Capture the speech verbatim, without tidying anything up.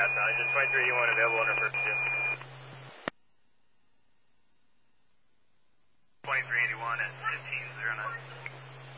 Nassau, engine twenty-three eighty-one available under first two. twenty-three eighty-one at fifteen oh nine.